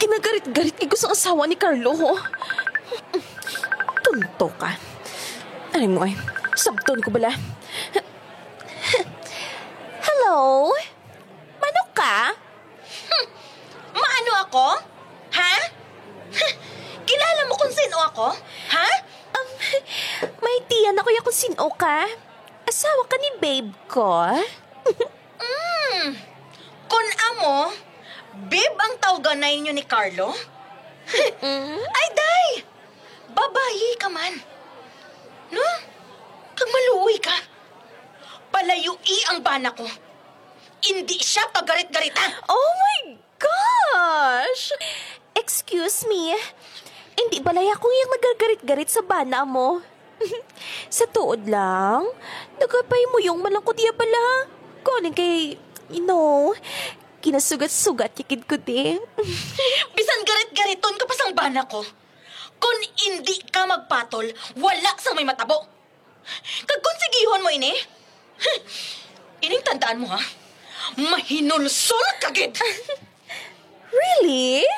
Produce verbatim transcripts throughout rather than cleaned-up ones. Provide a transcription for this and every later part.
Ginagarit-garit ko sa asawa ni Carlo, ho. Tunto ka. Ay mo ay, sabton ko bala. Hello? Manok ka? Hmm. Maano ako? Ha? Kilala mo kung sino ako? Ha? Um, may tiyan ako ya kung sino ka. Asawa ka ni babe ko. Hmm. Kung amo, babe ang tawganay niyo ni Carlo? Mm? Ay, day! Babayi ka man. No? Kag maluoy ka. Palayui ang bana ko. Hindi siya pagarit-garita. Oh my gosh! Excuse me. Hindi balay ako yung nagagarit-garit sa bana mo. Sa tuod lang, nagapay mo yung malangkot ya pala. Kunin kay, you know, kinasugat-sugat yakid ko din. Bisan garit-gariton ka pa sang bana ko. Kung hindi ka magpatol, wala sang may matabo. Kag konsigihon mo ini. Ining tandaan mo ha. Mahinulsol kagid. Really?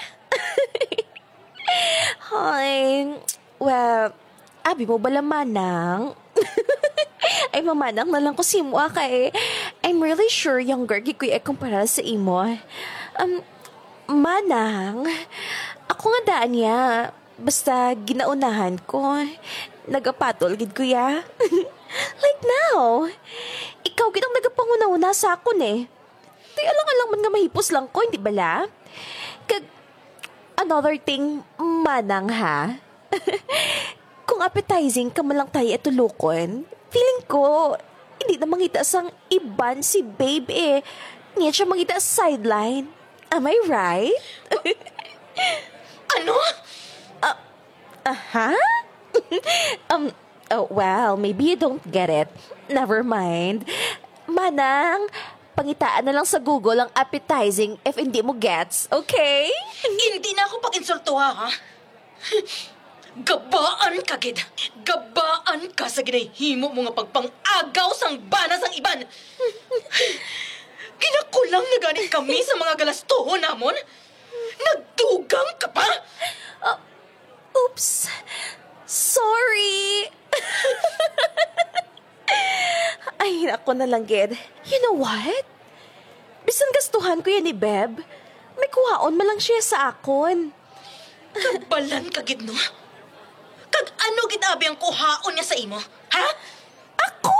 Hi. Well, abi mo bala manang? Ay, mamanang na lang ko si mo kay I'm really sure younger gikoy ay kumpara sa imo. Um, manang, ako nga daan niya. Basta ginaunahan ko. Nagapatol gid ko ya. Like now. Ikaw gid ang nagapangunauna sa akon eh. Di alang-alang man nga mahipos lang ko, hindi bala? Kag, another thing, manang ha? Kung appetizing ka man lang tayo itulukon, feeling ko, hindi na mangita sang iban si babe eh. Ngayon siya mangita sa sideline. Am I right? Ano? Aha? um, oh, well, maybe you don't get it. Never mind. Manang, pangitaan na lang sa Google ang appetizing if hindi mo gets, okay? Hindi na ako pag-insultuha ha. Gabaan ka, gid. Gabaan ka sa ginahimo mo nga pagpang-agaw sang bana sang iban. Ginakulang na gani kami sa mga galastoho namon. Nagdugang ka pa? Uh, oops. Sorry. Ay, ako na lang, gid. You know what? Bisan gastuhan ko yan ni Beb, may kuhaon malang siya sa akon. Kabalan ka, gid, no? Kag ano ginabi ang kuhaon niya sa imo? Ha? Ako!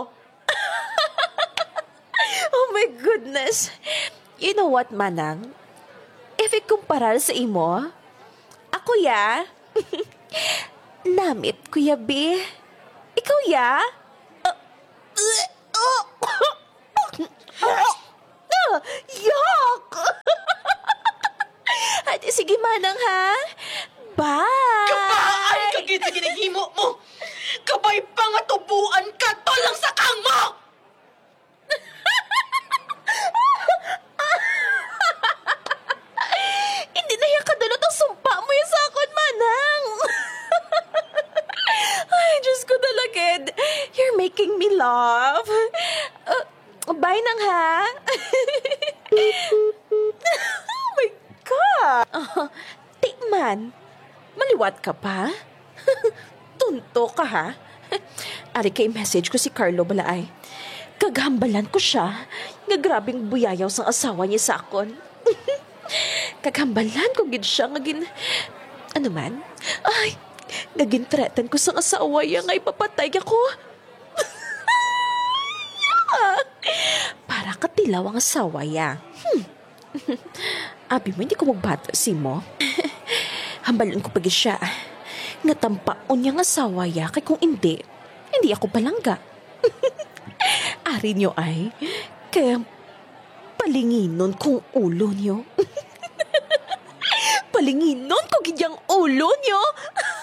Oh my goodness. You know what, Manang? If ikumparar sa imo, ako ya, namit kuya B. Ikaw ya? Uh, uh, uh, uh, yuck! Ate, sige Manang ha. Bye! Kabaan ka, gid, sa ginahimo mo! Kabay pa nga tubuan ka, tolang sa kang mo! Hindi na yung kadulot ang sumpa mo yung sa akin, Manang. Ay, Diyos ko talaga. You're making me laugh. Uh, bye nang ha. Oh my God. Uh, Tikman, maliwat ka pa? Tunto ka ha? Ari kay message ko si Carlo Balaay. Kaghambalan ko siya nga grabing buyayaw sang asawa niya sa akon. Kaghambalan ko gid siya nga gin... Ano man? Ay, naging threaten ko sang asawa niya nga ipapatay ako. Para katilaw ang asawa niya. Hmm. Abi mo, hindi ko magbata si mo. Hambalan ko pagi siya. Nga tampaon niyang asawa niya kay kung hindi, hindi ako palangga. Ari niyo ay, kaya palinginon kong ulo niyo. Palinginon ko gidyang ulo niyo.